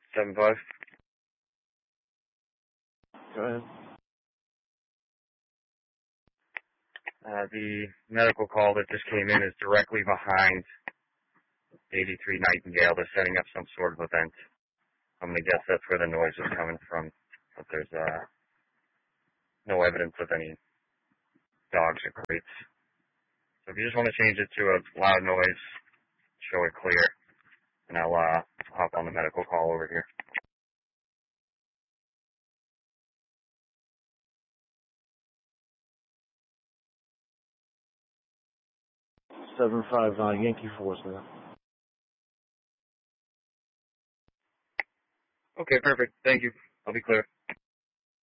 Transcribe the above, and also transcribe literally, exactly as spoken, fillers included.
seven five. Go ahead. Uh, the medical call that just came in is directly behind eighty-three Nightingale. They're setting up some sort of event. I'm going to guess that's where the noise is coming from, but there's uh, no evidence of any dogs or crates. So if you just want to change it to a loud noise, show it clear, and I'll uh, hop on the medical call over here. seven five uh, Yankee Force now. Okay, perfect. Thank you. I'll be clear.